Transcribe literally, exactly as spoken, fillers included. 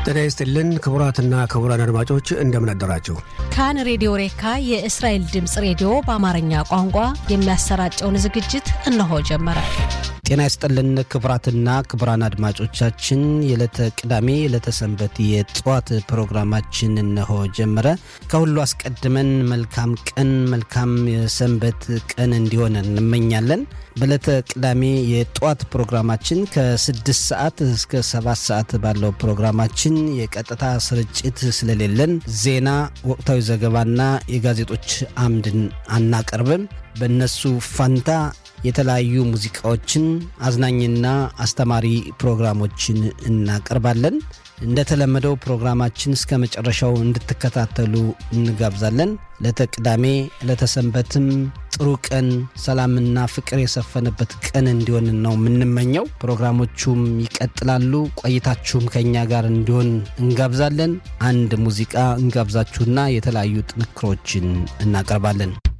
ጤና ይስጥልን ክቡራትና ክቡራን አድማጮች እንደምን አደራችሁ። ካን ሬዲዮ ሬካ የእስራኤል ድምጽ ሬዲዮ በአማርኛ ቋንቋ የሚያሰራጨውን ዝግጅት እነሆ ጀመረ። ጤና ይስጥልን ክቡራትና ክቡራን አድማጮቻችን የዕለተ ቅዳሜ የዕለተ ሰንበት የጧት ፕሮግራማችን እነሆ ጀመረ። ከሁሉ አስቀድመን መልካም ቀን መልካም የሰንበት ቀን እንዲሆን እንመኛለን። በዕለተ ቅዳሜ የጧት ፕሮግራማችን ከስድስት ሰዓት እስከ ሰባት ሰዓት ባለው ፕሮግራማችን የቀጥታ ስርጭት ስለሌለን ዜና፣ ወቅታዊ ዘገባና የጋዜጦች አምድን አናቀርብም። በእነሱ ፋንታ የተለያዩ ሙዚቃዎችን አዝናኝና አስተማሪ ፕሮግራሞችን እናቀርባለን። እንደተለመደው ፕሮግራማችን እስከ መጨረሻው እንድትከታተሉ እንጋብዛለን። ለተቅዳሜ ለተሰንበትም ጥሩ ቀን ሰላምና ፍቅር የሰፈነበት ቀን እንዲሆን ነው የምንመኘው። ፕሮግራሞቹም ይቀጥላሉ። ቆይታችሁም ከኛ ጋር እንዲሆን እንጋብዛለን። አንድ ሙዚቃ እንጋብዛችሁና የተለያዩ ጥንክሮችን እናቀርባለን።